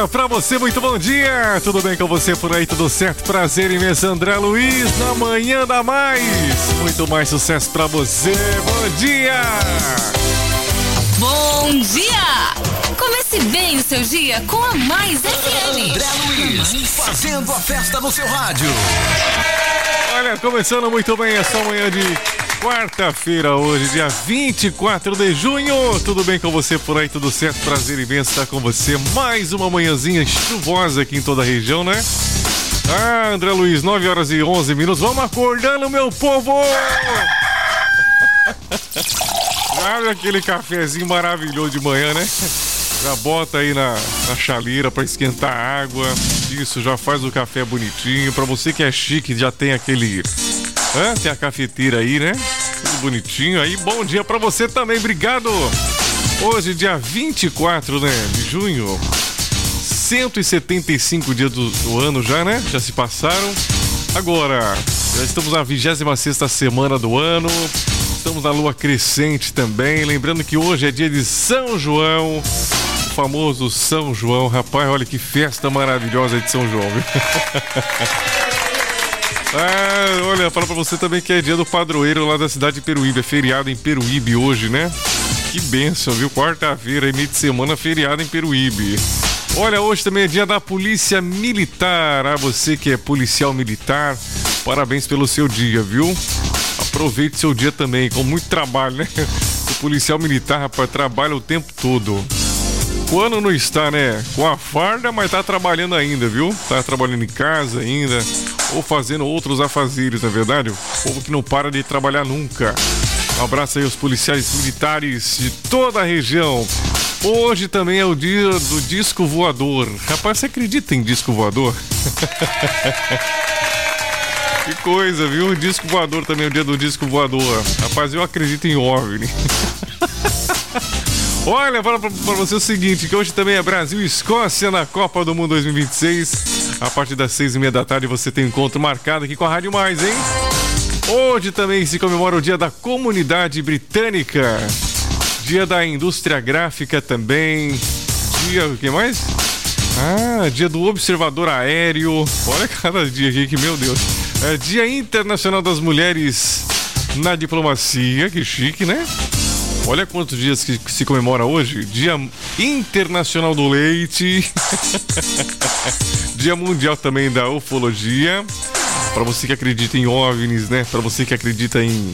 dia pra você, muito bom dia! Tudo bem com você por aí, tudo certo? Prazer imenso, André Luiz, na Manhã da Mais. Muito mais sucesso pra você, bom dia! Bom dia! Comece bem o seu dia com a Mais FM. André Luiz, fazendo a festa no seu rádio. Olha, começando muito bem essa manhã de quarta-feira hoje, dia 24 de junho. Tudo bem com você por aí, tudo certo? Prazer imenso estar com você. Mais uma manhãzinha chuvosa aqui em toda a região, né? Ah, André Luiz, 9 horas e 11 minutos. Vamos acordando, meu povo! Olha aquele cafezinho maravilhoso de manhã, né? Já bota aí na chaleira para esquentar a água. Isso, já faz o café bonitinho. Para você que é chique, já tem aquele... tem a cafeteira aí, né? Tudo bonitinho aí. Bom dia para você também, obrigado. Hoje, dia 24, né, de junho. 175 dias do ano já, né? Já se passaram. Agora, já estamos na 26ª semana do ano. Estamos na lua crescente também. Lembrando que hoje é dia de São João. O famoso São João. Rapaz, olha que festa maravilhosa de São João, viu? Olha, fala pra você também que é dia do padroeiro lá da cidade de Peruíbe. É feriado em Peruíbe hoje, né? Que bênção, viu? Quarta-feira, meio de semana, feriado em Peruíbe. Olha, hoje também é dia da Polícia Militar. Você que é policial militar, parabéns pelo seu dia, viu? Aproveite seu dia também, com muito trabalho, né? O policial militar, rapaz, trabalha o tempo todo. Quando não está, né, com a farda, mas tá trabalhando ainda, viu? Tá trabalhando em casa ainda, ou fazendo outros afazeres, não é verdade? O povo que não para de trabalhar nunca. Um abraço aí aos policiais militares de toda a região. Hoje também é o dia do disco voador. Rapaz, você acredita em disco voador? Que coisa, viu? Disco voador também é o dia do disco voador. Rapaz, eu acredito em OVNI. Olha, fala pra você o seguinte, que hoje também é Brasil e Escócia na Copa do Mundo 2026. A partir das 6h30 da tarde você tem um encontro marcado aqui com a Rádio Mais, hein? Hoje também se comemora o dia da Comunidade Britânica. Dia da Indústria Gráfica também. Dia... o que mais? Dia do Observador Aéreo. Olha cada dia aqui, que meu Deus. É Dia Internacional das Mulheres na Diplomacia. Que chique, né? Olha quantos dias que se comemora hoje. Dia Internacional do Leite. Dia Mundial também da Ufologia. Para você que acredita em OVNIs, né? Para você que acredita em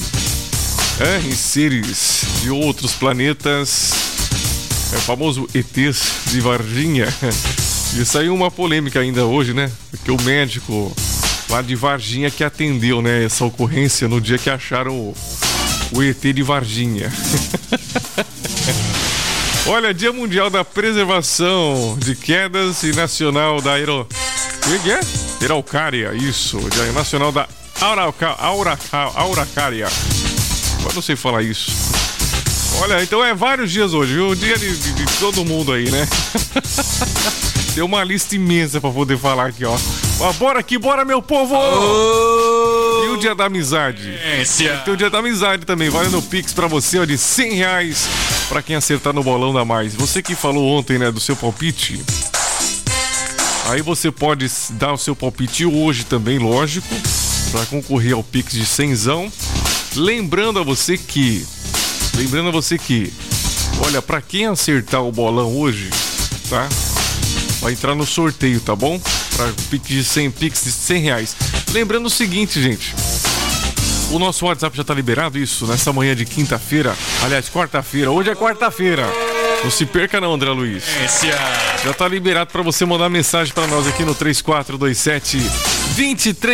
seres de outros planetas. É o famoso ETs de Varginha. E saiu uma polêmica ainda hoje, né? Porque o médico lá de Varginha que atendeu, né, essa ocorrência no dia que acharam o ET de Varginha. Olha, Dia Mundial da Preservação de Quedas e Nacional da Araucária, isso. Dia Nacional da Araucária. Eu não sei falar isso. Olha, então é vários dias hoje, viu? O dia de todo mundo aí, né? Tem uma lista imensa pra poder falar aqui, ó. Bora aqui, bora, meu povo! E o dia da amizade? Tem o dia da amizade também, valendo Pix pra você, ó, de R$100 pra quem acertar no bolão da Mais. Você que falou ontem, né, do seu palpite, aí você pode dar o seu palpite hoje também, lógico, pra concorrer ao Pix de 100zão. Lembrando a você que, olha, pra quem acertar o bolão hoje, tá? Vai entrar no sorteio, tá bom? Pra Pix de R$100. Lembrando o seguinte, gente. O nosso WhatsApp já tá liberado, isso, nessa manhã de quinta-feira. Aliás, quarta-feira. Hoje é quarta-feira. Não se perca não, André Luiz. Já tá liberado pra você mandar mensagem pra nós aqui no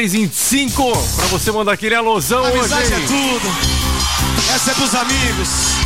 3427-2325. Pra você mandar aquele alôzão hoje. Amizade é tudo. Essa é pros amigos.